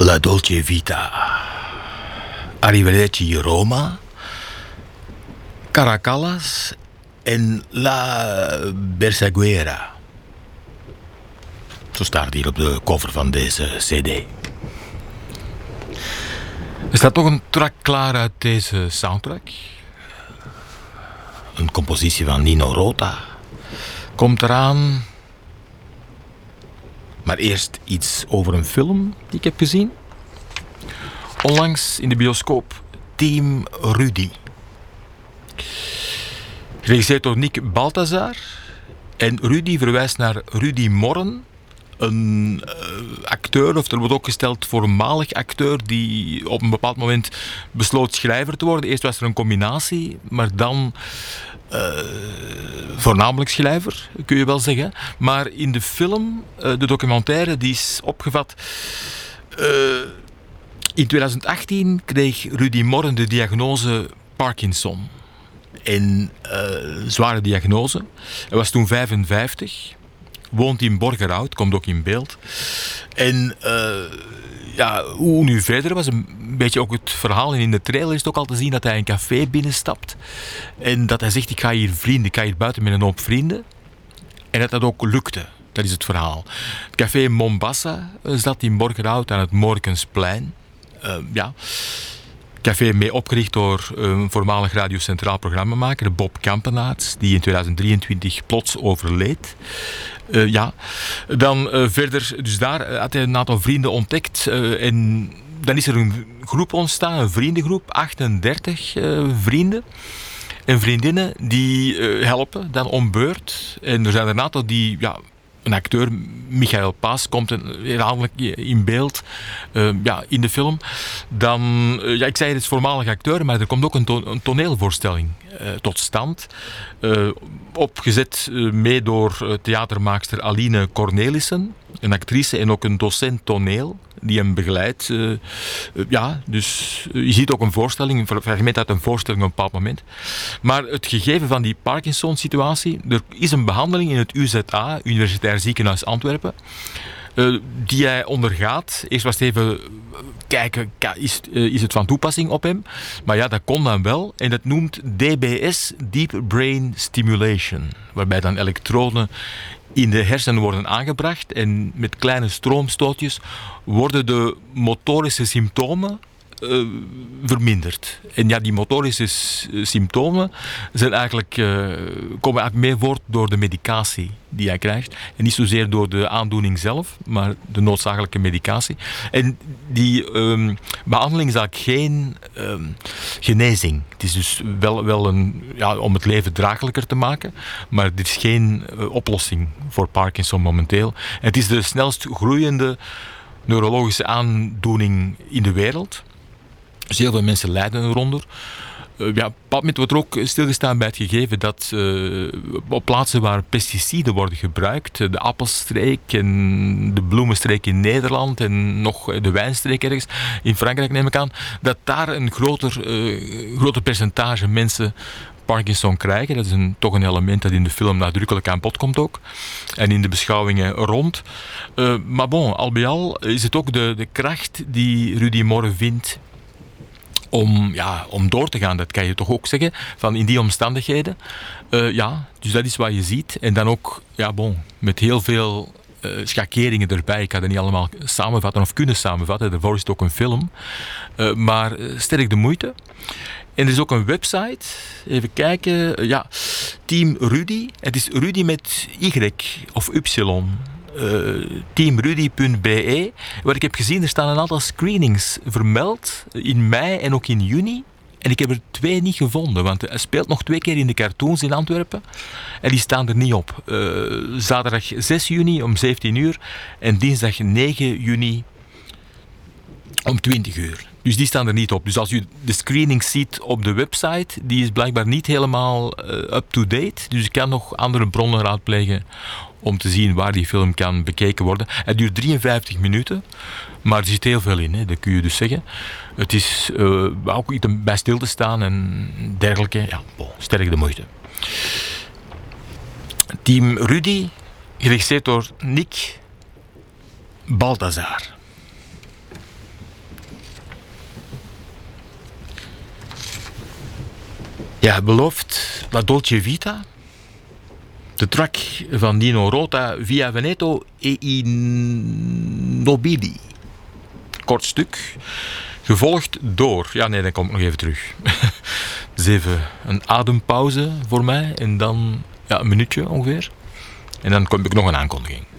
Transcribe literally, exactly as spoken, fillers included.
La Dolce Vita, Arrivederci Roma, Caracalas en La Bersaguera. Zo staat hier op de cover van deze cd. Er staat nog een track klaar uit deze soundtrack. Een compositie van Nino Rota. Komt eraan. Maar eerst iets over een film die ik heb gezien. Onlangs in de bioscoop. Team Rudy. Geregisseerd door Nick Balthazar. En Rudy verwijst naar Rudy Morren. Een uh, acteur, of er wordt ook gesteld voormalig acteur, die op een bepaald moment besloot schrijver te worden. Eerst was er een combinatie, maar dan uh, voornamelijk schrijver, kun je wel zeggen. Maar in de film, uh, de documentaire, die is opgevat. Uh, in twintig achttien kreeg Rudy Morren de diagnose Parkinson. En uh, zware diagnose. Hij was toen vijfenvijftig. Woont in Borgerhout, komt ook in beeld. En uh, ja, hoe nu verder was een beetje ook het verhaal. En in de trailer is het ook al te zien dat hij een café binnenstapt. En dat hij zegt, ik ga hier vrienden, ik ga hier buiten met een hoop vrienden. En dat dat ook lukte. Dat is het verhaal. Het café Mombasa zat in Borgerhout aan het Morkensplein. Uh, ja... Café mee opgericht door een voormalig Radio Centraal programmamaker, Bob Kampenaerts, die in twintig drieëntwintig plots overleed. Uh, ja, dan uh, verder, dus daar had hij een aantal vrienden ontdekt. Uh, en dan is er een groep ontstaan, een vriendengroep, achtendertig uh, vrienden en vriendinnen die uh, helpen dan om beurt. En er zijn er een aantal die... Ja, een acteur, Michael Paas, komt herhaaldelijk in beeld uh, ja, in de film. Dan, uh, ja, ik zei het is voormalig acteur, maar er komt ook een, to- een toneelvoorstelling uh, tot stand. Uh, opgezet uh, mee door uh, theatermaakster Aline Cornelissen, een actrice en ook een docent toneel die hem begeleidt. Uh, uh, ja, dus uh, je ziet ook een voorstelling, een fragment uit een voorstelling op een bepaald moment. Maar het gegeven van die Parkinson-situatie, er is een behandeling in het U Z A, Universitair Ziekenhuis Antwerpen, uh, die hij ondergaat. Eerst was het even kijken, is, uh, is het van toepassing op hem? Maar ja, dat kon dan wel. En dat noemt D B S, Deep Brain Stimulation, waarbij dan elektroden in de hersenen worden aangebracht en met kleine stroomstootjes worden de motorische symptomen uh, verminderd. En ja, die motorische s- symptomen zijn eigenlijk, uh, komen eigenlijk meer voort door de medicatie die hij krijgt. En niet zozeer door de aandoening zelf, maar de noodzakelijke medicatie. En die um, behandeling is eigenlijk geen um, genezing. Het is dus wel, wel een, ja, om het leven draaglijker te maken, maar dit is geen uh, oplossing voor Parkinson momenteel. En het is de snelst groeiende neurologische aandoening in de wereld. Dus heel veel mensen lijden eronder. Uh, ja, op een bepaald moment wordt er ook stilgestaan bij het gegeven dat uh, op plaatsen waar pesticiden worden gebruikt, de appelstreek en de bloemenstreek in Nederland en nog de wijnstreek ergens in Frankrijk neem ik aan, dat daar een groter, uh, groter percentage mensen Parkinson krijgen. Dat is een, toch een element dat in de film nadrukkelijk aan bod komt ook. En in de beschouwingen rond. Uh, maar bon, al bij al is het ook de, de kracht die Rudy Morren vindt om, ja, om door te gaan. Dat kan je toch ook zeggen, van in die omstandigheden. Uh, ja, dus dat is wat je ziet. En dan ook, ja bon, met heel veel uh, schakeringen erbij. Ik ga dat niet allemaal samenvatten of kunnen samenvatten. Daarvoor is het ook een film. Uh, maar uh, sterk de moeite. En er is ook een website. Even kijken. Ja, Team Rudy. Het is Rudy met Y of Y. Uh, teamrudy punt b e. Wat ik heb gezien, er staan een aantal screenings vermeld. In mei en ook in juni. En ik heb er twee niet gevonden. Want hij speelt nog twee keer in de cartoons in Antwerpen. En die staan er niet op. Uh, zaterdag zes juni om zeventien uur. En dinsdag negen juni om twintig uur. Dus die staan er niet op. Dus als u de screening ziet op de website, die is blijkbaar niet helemaal uh, up-to-date. Dus u kan nog andere bronnen raadplegen om te zien waar die film kan bekeken worden. Het duurt drieënvijftig minuten, maar er zit heel veel in, hè, dat kun je dus zeggen. Het is uh, ook iets om bij stil te staan en dergelijke. Ja, bon, sterk de moeite. Team Rudy, geregisseerd door Nick Balthazar. Ja, beloofd La Dolce Vita. De track van Nino Rota, Via Veneto e i Nobili. Kort stuk. Gevolgd door... Ja, nee, dan kom ik nog even terug. Dus even een adempauze voor mij. En dan ja, een minuutje ongeveer. En dan kom ik nog een aankondiging.